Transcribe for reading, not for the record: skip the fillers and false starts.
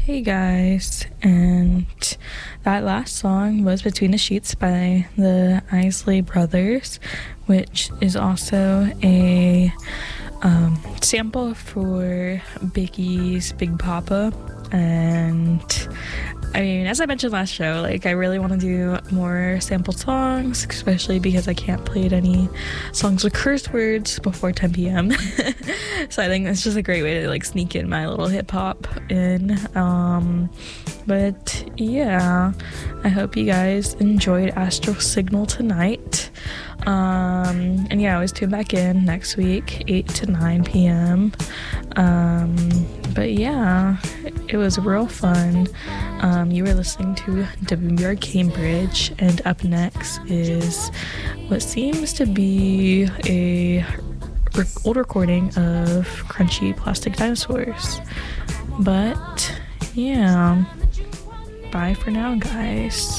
Hey guys, and that last song was Between the Sheets by the Isley Brothers, which is also a sample for Biggie's Big Papa. And I mean, as I mentioned last show, like, I really want to do more sample songs, especially because I can't play any songs with curse words before 10 p.m. So I think that's just a great way to, like, sneak in my little hip-hop in. But yeah, I hope you guys enjoyed Astral Signal tonight. And yeah, always tune back in next week, 8 to 9 p.m. But yeah, it was real fun. You were listening to WBR Cambridge, and up next is what seems to be a old recording of Crunchy Plastic Dinosaurs. But yeah, bye for now, guys.